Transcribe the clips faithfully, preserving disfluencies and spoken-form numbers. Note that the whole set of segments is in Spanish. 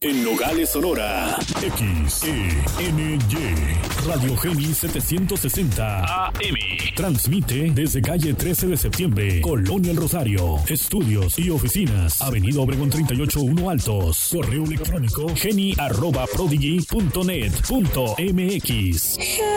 En Nogales, Sonora. X E N Y. Radio Geni setecientos sesenta A M. Transmite desde calle trece de septiembre, Colonia El Rosario. Estudios y oficinas. Avenida Obregón treinta y ocho uno Altos. Correo electrónico geni arroba prodigy punto net punto m x.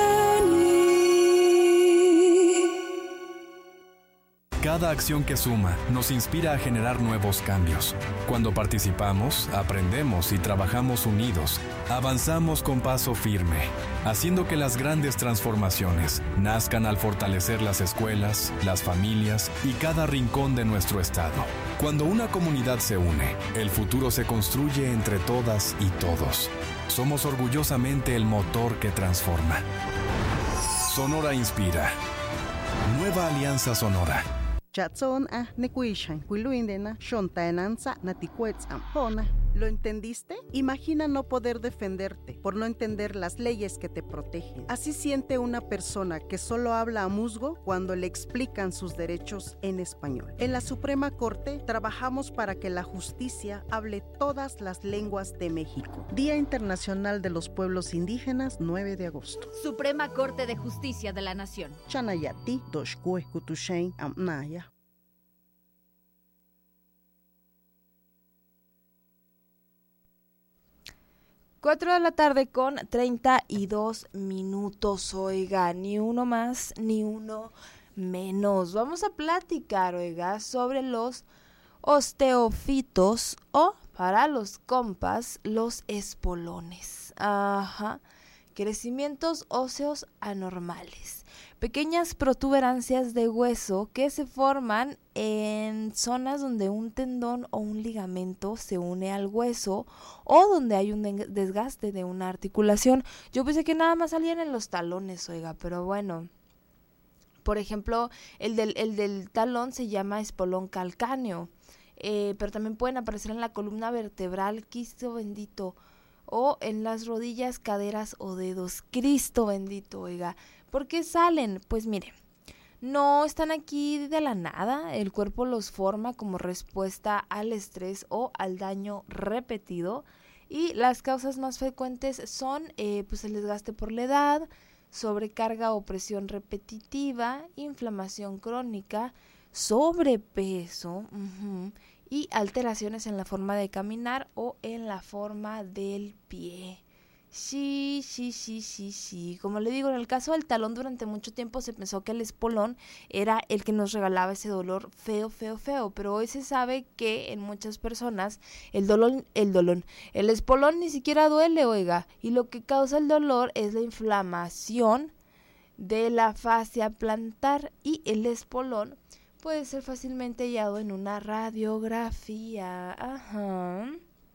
Cada acción que suma nos inspira a generar nuevos cambios. Cuando participamos, aprendemos y trabajamos unidos, avanzamos con paso firme, haciendo que las grandes transformaciones nazcan al fortalecer las escuelas, las familias y cada rincón de nuestro estado. Cuando una comunidad se une, el futuro se construye entre todas y todos. Somos orgullosamente el motor que transforma. Sonora inspira. Nueva Alianza Sonora. Chatson a nekuishan, kuiluindena, shontaenanza, naticuetz ampona. ¿Lo entendiste? Imagina no poder defenderte por no entender las leyes que te protegen. Así siente una persona que solo habla a musgo cuando le explican sus derechos en español. En la Suprema Corte trabajamos para que la justicia hable todas las lenguas de México. Día Internacional de los Pueblos Indígenas, nueve de agosto. Suprema Corte de Justicia de la Nación. Chanayati, Doshkue, Kutushain, Amnaya. Cuatro de la tarde con treinta y dos minutos, oiga, ni uno más, ni uno menos. Vamos a platicar, oiga, sobre los osteofitos o, para los compas, los espolones. Ajá, crecimientos óseos anormales. Pequeñas protuberancias de hueso que se forman en zonas donde un tendón o un ligamento se une al hueso o donde hay un desgaste de una articulación. Yo pensé que nada más salían en los talones, oiga, pero bueno. Por ejemplo, el del, el del talón se llama espolón calcáneo, eh, pero también pueden aparecer en la columna vertebral, Cristo bendito, o en las rodillas, caderas o dedos. Cristo bendito, oiga. ¿Por qué salen? Pues mire, no están aquí de la nada, el cuerpo los forma como respuesta al estrés o al daño repetido y las causas más frecuentes son eh, pues el desgaste por la edad, sobrecarga o presión repetitiva, inflamación crónica, sobrepeso uh-huh, y alteraciones en la forma de caminar o en la forma del pie. Sí, sí, sí, sí, sí. Como le digo, en el caso del talón durante mucho tiempo se pensó que el espolón era el que nos regalaba ese dolor feo, feo, feo, pero hoy se sabe que en muchas personas el dolor, el dolor, el espolón ni siquiera duele, oiga, y lo que causa el dolor es la inflamación de la fascia plantar y el espolón puede ser fácilmente hallado en una radiografía. Ajá.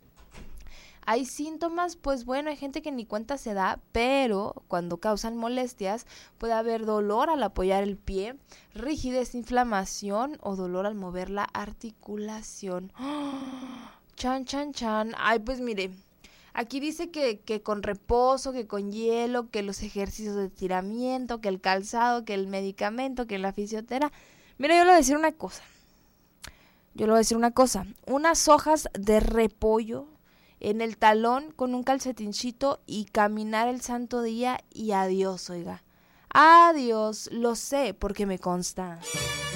¿Hay síntomas? Pues bueno, hay gente que ni cuenta se da, pero cuando causan molestias puede haber dolor al apoyar el pie, rigidez, inflamación o dolor al mover la articulación. ¡Oh! Chan, chan, chan. Ay, pues mire, aquí dice que, que con reposo, que con hielo, que los ejercicios de estiramiento, que el calzado, que el medicamento, que la fisioterapia. Mira, yo le voy a decir una cosa. Yo le voy a decir una cosa. Unas hojas de repollo en el talón con un calcetincito y caminar el santo día y adiós, oiga. Adiós, lo sé porque me consta.